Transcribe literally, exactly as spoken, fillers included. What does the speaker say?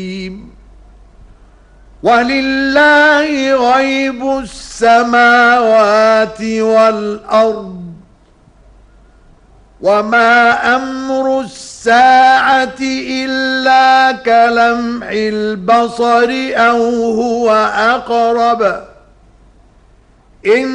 ولله غيب السماوات والأرض وما أمر الساعة إلا كلمح البصر أو هو أقرب. إن